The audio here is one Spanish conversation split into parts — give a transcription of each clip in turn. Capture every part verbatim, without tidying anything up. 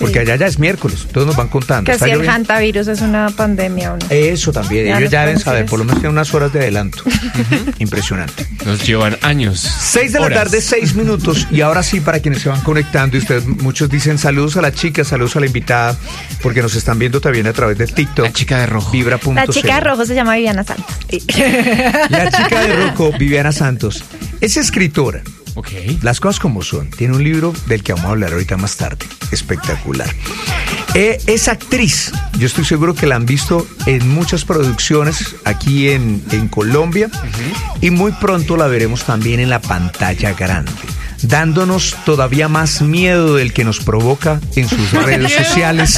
porque allá ya es miércoles, todos nos van contando. Que si el hantavirus es una pandemia o no. Eso también, Ya ellos ya deben los saber, franceses. por lo menos tienen unas horas de adelanto. Impresionante. Nos llevan años. Seis de la horas. tarde, seis minutos. Y ahora sí, para quienes se van conectando, y ustedes muchos dicen saludos a la chica, saludos a la invitada, porque nos están viendo también a través de TikTok. La chica de rojo. Vibra punto La cero. chica de rojo se llama Viviana Santos. La chica de rojo, Viviana Santos, es escritora. Ok. Las cosas como son. Tiene un libro del que vamos a hablar ahorita más tarde. Espectacular. Eh, es actriz. Yo estoy seguro que la han visto en muchas producciones aquí en, en Colombia. Uh-huh. Y muy pronto la veremos también en la pantalla grande, dándonos todavía más miedo del que nos provoca en sus redes sociales.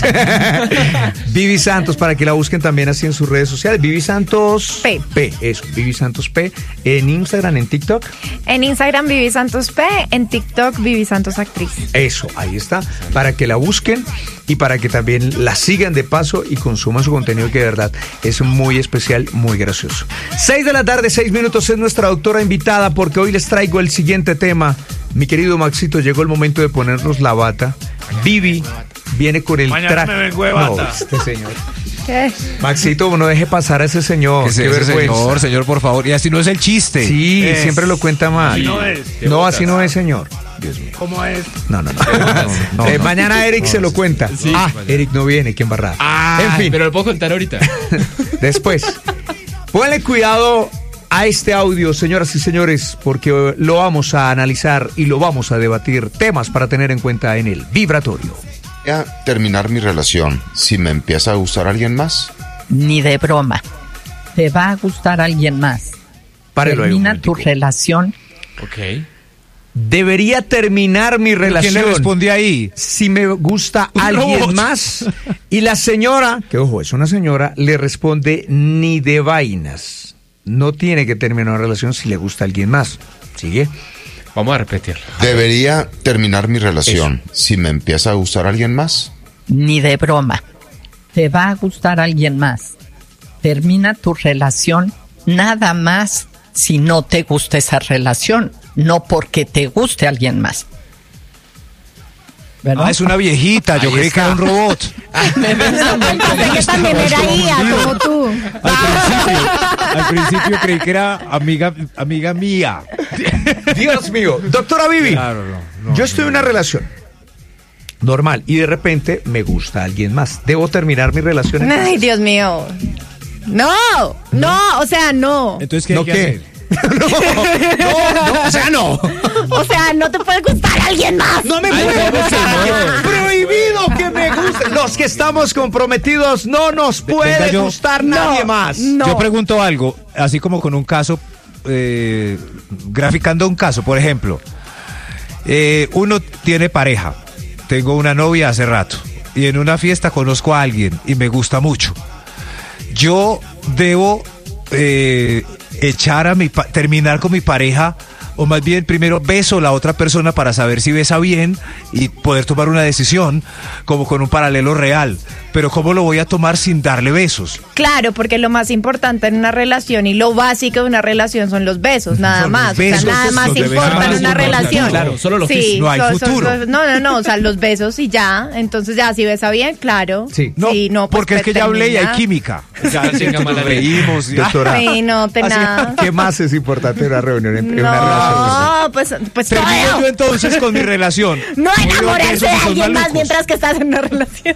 Vivi Santos, para que la busquen también así en sus redes sociales. Vivi Santos P. P, eso, Vivi Santos P. En Instagram, en TikTok. En Instagram Vivi Santos P, en TikTok Vivi Santos Actriz. Eso, ahí está, para que la busquen y para que también la sigan de paso y consuman su contenido, que de verdad es muy especial, muy gracioso. Seis de la tarde, seis minutos, es nuestra doctora invitada, porque hoy les traigo el siguiente tema. Mi querido Maxito, llegó el momento de ponernos la bata. Vivi viene con el Mañana traje. me vengo de bata. No, este señor. ¿Qué? Maxito, no deje pasar a ese señor. Ese, Qué ese vergüenza. señor, señor, por favor. Y así no es el chiste. Sí, Es. siempre lo cuenta mal. Así no es. No, así no es, señor. Dios mío. ¿Cómo es? No, no, no. no, no, eh, no. mañana Eric No, se lo sí. cuenta. Sí, ah, mañana. Eric no viene, qué embarrada. Ah, en fin, pero lo puedo contar ahorita. después. Pónganle cuidado a este audio, señoras y señores, porque lo vamos a analizar y lo vamos a debatir. Temas para tener en cuenta en el vibratorio. Voy a terminar mi relación si me empieza a gustar alguien más. Ni de broma. Te va a gustar alguien más. Párelo ahí un Termina tu momentico. relación. Ok. Debería terminar mi relación. ¿Quién le responde ahí? Si me gusta Un alguien robot. más. Y la señora, que ojo, es una señora, le responde ni de vainas. No tiene que terminar una relación si le gusta alguien más. ¿Sigue? Vamos a repetirlo. Debería terminar mi relación si me empieza a gustar alguien más. Ni de broma. Te va a gustar alguien más. Termina tu relación nada más si no te gusta esa relación, no porque te guste alguien más. ¿Verdad? Ah, es una viejita. Yo Ahí creí está. que era un robot. Pensé que también era I A, como tú. Al principio, al principio creí que era amiga, amiga mía. Dios mío. Doctora Vivi, Claro, no, no, yo estoy no. en una relación normal y de repente me gusta alguien más. ¿Debo terminar mi relación? Ay, Dios mío. No, no, o sea, no. Entonces, ¿qué ¿No hay que qué? hacer? no, no, no, o sea, no. O sea, no te puede gustar alguien más. No me puede gustar. Prohibido que me guste. Los que estamos comprometidos no nos puede Venga, yo- gustar nadie más. No. Yo pregunto algo, así como con un caso, eh, graficando un caso, por ejemplo, eh, uno tiene pareja, tengo una novia hace rato, y en una fiesta conozco a alguien y me gusta mucho. Yo debo eh, echar a mi, pa- terminar con mi pareja, o más bien primero beso a la otra persona para saber si besa bien y poder tomar una decisión como con un paralelo real. Pero ¿cómo lo voy a tomar sin darle besos? Claro, porque lo más importante en una relación y lo básico de una relación son los besos, nada Son los más. besos, o sea, nada más los de importa besos. en una Claro, relación. claro, solo lo sí, físico, no hay son- son- futuro. son- no, no, no, o sea, los besos y ya. Entonces ya, si besa bien, claro. Sí. No, Sí, no, pues, porque es que ya hablé y hay química. Ya Tenga mala nos leche. reímos. y- Doctora, Sí, no, te así- nada. ¿qué más es importante en una reunión, en, en una relación? No, pues, pues Termino todo. yo entonces con mi relación. No Oye, enamorarse esos de que son alguien más malucos. mientras que estás en una relación.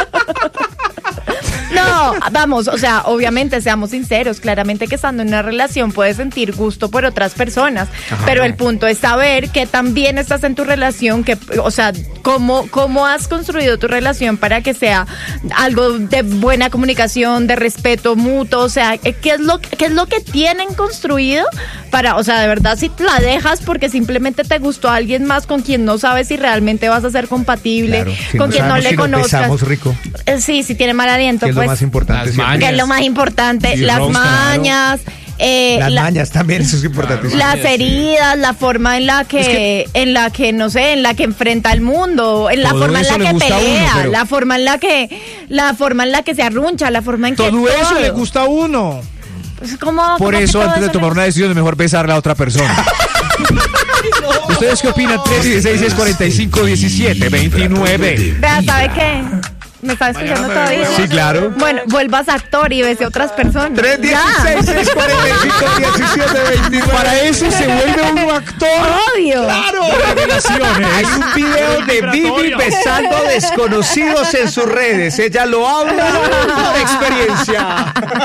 No, vamos, o sea, obviamente seamos sinceros, claramente que estando en una relación puedes sentir gusto por otras personas, Ajá. pero el punto es saber que también estás en tu relación, que, o sea, cómo, cómo has construido tu relación para que sea algo de buena comunicación, de respeto mutuo, o sea, qué es lo, qué es lo que tienen construido para, o sea, de verdad si la dejas porque simplemente te gustó a alguien más con quien no sabes si realmente vas a ser compatible, Claro, si con quien no sabemos le si nos conozcas. besamos rico, Eh, Sí, si tiene mal aliento, que es pues. lo más importante. Las siempre. Que es lo más importante, Y las rosca, mañas, eh, Las la- mañas también, eso es importante. las heridas, la forma en la que, en la que, no sé, en la que enfrenta el mundo, en la Todo forma en eso la le que gusta a uno, pelea, pero- la forma en la que, la forma en la que se arruncha, la forma en que Todo eso todo. le gusta a uno. Pues, ¿cómo- Por cómo que eso, todo antes de le tomar gusta? una decisión, es mejor besar a la otra persona. Estoy ¿Ustedes qué opinan? tres dieciséis, seis cuarenta y cinco, diecisiete, veintinueve. Vea, ¿sabe qué? ¿Me está escuchando todavía? Sí, claro. Bueno, vuelvas actor y bese a otras personas. tres dieciséis, seis cuarenta y cinco, diecisiete, veintinueve. Para eso se vuelve un actor. ¡Obvio! ¡Claro! Revelaciones. Hay un video de Vivi besando desconocidos en sus redes. Ella lo habla por experiencia.